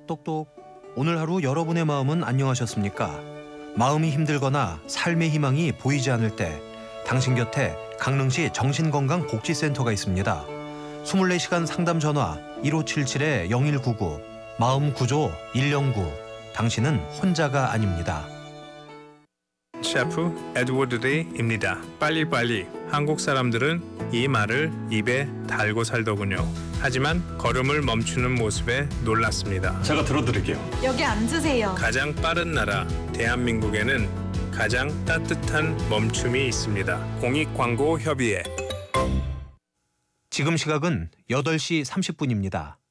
똑똑똑. 오늘 하루 여러분의 마음은 안녕하셨습니까? 마음이 힘들거나 삶의 희망이 보이지 않을 때 당신 곁에 강릉시 정신건강복지센터가 있습니다. 24시간 상담 전화 1577-0199 마음구조 109. 당신은 혼자가 아닙니다. 셰프 에드워드 데이입니다. 빨리빨리. 한국 사람들은 이 말을 입에 달고 살더군요. 하지만 걸음을 멈추는 모습에 놀랐습니다. 제가 들어드릴게요. 여기 앉으세요. 가장 빠른 나라 대한민국에는 가장 따뜻한 멈춤이 있습니다. 공익광고협의회. 지금 시각은 8시 30분입니다.